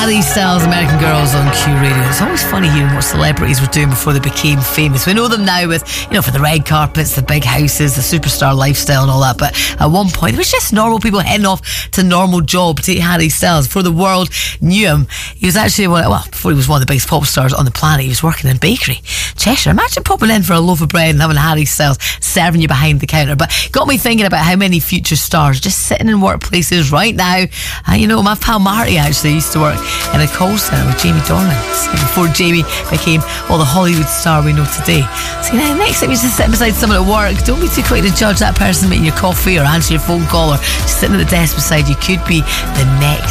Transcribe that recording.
Harry Styles, American Girls on Q Radio. It's always funny hearing what celebrities were doing before they became famous. We know them now with, for the red carpets, the big houses, the superstar lifestyle and all that. But at one point, it was just normal people heading off to normal job. Take Harry Styles. Before the world knew him, he was actually, before he was one of the biggest pop stars on the planet, he was working in a bakery. Cheshire. Imagine popping in for a loaf of bread and having Harry Styles serving you behind the counter. But got me thinking about how many future stars just sitting in workplaces right now. My pal Marty actually used to work in a call centre with Jamie Dornan before Jamie became the Hollywood star we know today. So next time you're just sitting beside someone at work, don't be too quick to judge that person making your coffee or answer your phone call or just sitting at the desk beside you. Could be the next